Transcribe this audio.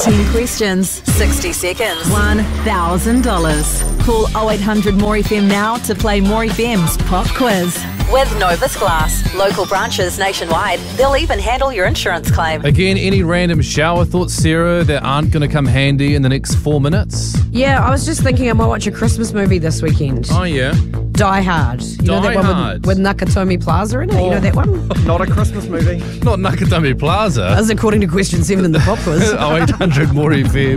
10 questions, 60 seconds, $1,000. Call 0800 More FM now to play More FM's Pop Quiz. With Novus Glass, local branches nationwide, they'll even handle your insurance claim. Again, any random shower thoughts, Sarah, that aren't going to come handy in the next 4 minutes? Yeah, I was just thinking I might watch a Christmas movie this weekend. Oh, yeah. Die Hard. You know that one with Nakatomi Plaza in it? You know that one? Not a Christmas movie. Not Nakatomi Plaza. As according to question 7 in the Pop Quiz. 0800 More FM.